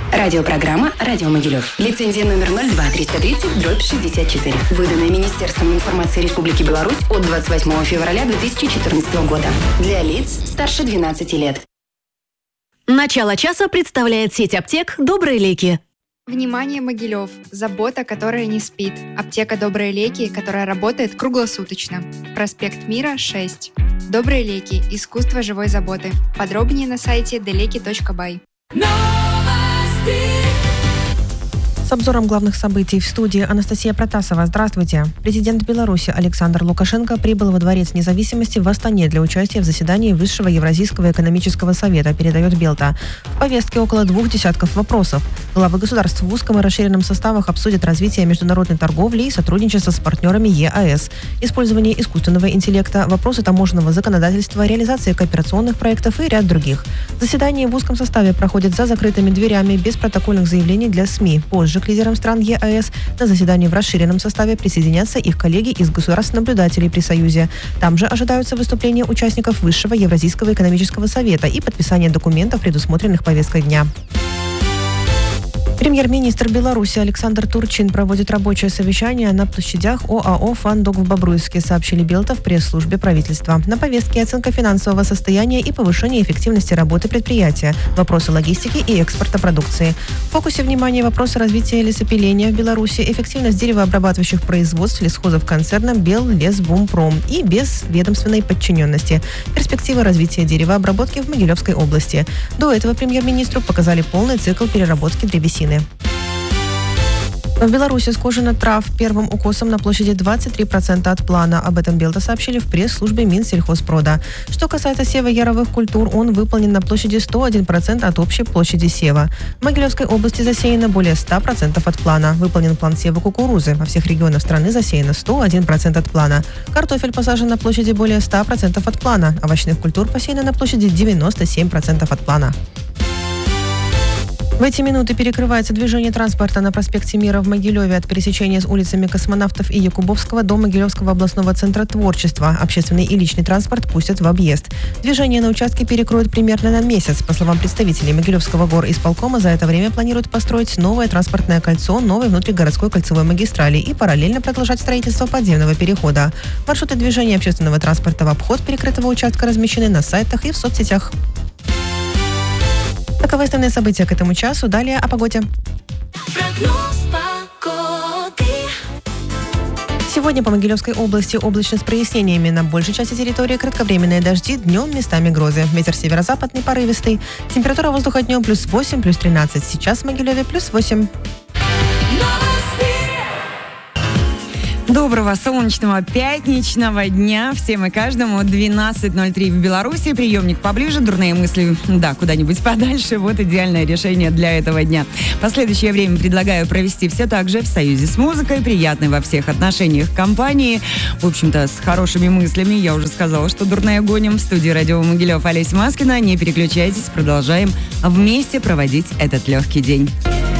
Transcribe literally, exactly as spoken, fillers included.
Радиопрограмма «Радио Могилев». Лицензия номер ноль два триста тридцать дробь шестьдесят четыре. Выданная Министерством информации Республики Беларусь от двадцать восьмого февраля две тысячи четырнадцатого года. Для лиц старше двенадцати лет. Начало часа представляет сеть аптек «Добрые леки». Внимание, Могилев! Забота, которая не спит. Аптека «Добрые леки», которая работает круглосуточно. Проспект Мира, шесть. «Добрые леки. Искусство живой заботы». Подробнее на сайте делеки точка бай. С обзором главных событий в студии Анастасия Протасова. Здравствуйте. Президент Беларуси Александр Лукашенко прибыл во Дворец независимости в Астане для участия в заседании Высшего Евразийского экономического совета, передает Белта. В повестке около двух десятков вопросов. Главы государств в узком и расширенном составах обсудят развитие международной торговли и сотрудничество с партнерами ЕАЭС, использование искусственного интеллекта, вопросы таможенного законодательства, реализация кооперационных проектов и ряд других. Заседание в узком составе проходит за закрытыми дверями, без протокольных заявлений для СМИ. Позже к лидерам стран ЕАЭС на заседании в расширенном составе присоединятся их коллеги из государств-наблюдателей при Союзе. Там же ожидаются выступления участников Высшего Евразийского экономического совета и подписание документов, предусмотренных повесткой дня. Премьер-министр Беларуси Александр Турчин проводит рабочее совещание на площадях ОАО «Фандок» в Бобруйске, сообщили Белта в пресс-службе правительства. На повестке оценка финансового состояния и повышение эффективности работы предприятия, вопросы логистики и экспорта продукции. В фокусе внимания вопросы развития лесопиления в Беларуси, эффективность деревообрабатывающих производств лесхозов концерна «Беллесбумпром» и без ведомственной подчиненности, перспективы развития деревообработки в Могилевской области. До этого премьер-министру показали полный цикл переработки древесины. В Беларуси скошено трав первым укосом на площади двадцать три процента от плана. Об этом Белта сообщили в пресс-службе Минсельхозпрода. Что касается сева яровых культур, он выполнен на площади сто один процент от общей площади сева. В Могилевской области засеяно более ста процентов от плана. Выполнен план сева кукурузы. Во всех регионах страны засеяно сто один процент от плана. Картофель посажен на площади более ста процентов от плана. Овощных культур посеяно на площади девяносто семь процентов от плана. В эти минуты перекрывается движение транспорта на проспекте Мира в Могилеве от пересечения с улицами Космонавтов и Якубовского до Могилевского областного центра творчества. Общественный и личный транспорт пустят в объезд. Движение на участке перекроют примерно на месяц. По словам представителей Могилевского горисполкома, за это время планируют построить новое транспортное кольцо новой внутригородской кольцевой магистрали и параллельно продолжать строительство подземного перехода. Маршруты движения общественного транспорта в обход перекрытого участка размещены на сайтах и в соцсетях. Таковы основные события к этому часу. Далее о погоде. Сегодня по Могилевской области облачно с прояснениями. На большей части территории кратковременные дожди, днем местами грозы. Ветер северо-западный порывистый. Температура воздуха днем плюс восемь, плюс тринадцать. Сейчас в Могилеве плюс восемь. Доброго солнечного пятничного дня всем и каждому. двенадцать ноль три в Беларуси. Приемник поближе, дурные мысли, да, куда-нибудь подальше. Вот идеальное решение для этого дня. Последующее время предлагаю провести все так же в союзе с музыкой, приятной во всех отношениях компании. В общем-то, с хорошими мыслями. Я уже сказала, что дурная гоним. В студии радио Могилев Олеся Маскина. Не переключайтесь, продолжаем вместе проводить этот легкий день.